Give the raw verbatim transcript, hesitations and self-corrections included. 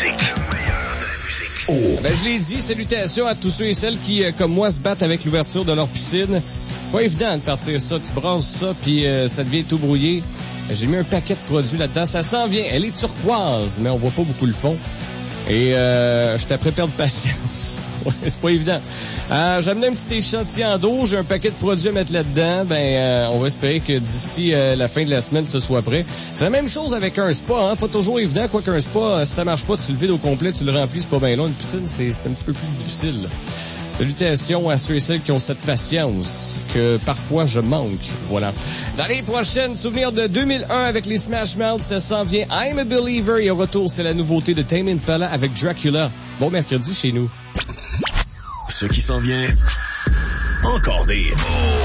musique. Oh. Ben, je l'ai dit, salutations à tous ceux et celles qui, euh, comme moi, se battent avec l'ouverture de leur piscine. Pas évident de partir ça. Tu brasses ça, puis euh, ça devient tout brouillé. J'ai mis un paquet de produits là-dedans. Ça s'en vient. Elle est turquoise, mais on voit pas beaucoup le fond. Et euh, je t'apprends à perdre patience. Ouais, c'est pas évident. Euh, j'ai amené un petit échantillon d'eau. J'ai un paquet de produits à mettre là-dedans. Ben, euh, on va espérer que d'ici euh, la fin de la semaine, ce soit prêt. C'est la même chose avec un spa, hein. Pas toujours évident. Quoi qu'un spa, si ça marche pas, tu le vides au complet, tu le remplis, c'est pas bien long. Une piscine, c'est, c'est un petit peu plus difficile. Salutations à ceux et celles qui ont cette patience que parfois je manque. Voilà. Dans les prochaines, souvenirs de deux mille un avec les Smash Mouth, ça s'en vient. I'm a Believer. Et au retour, c'est la nouveauté de Tame Impala avec Dracula. Bon mercredi chez nous. Ce qui s'en vient, encore des hits.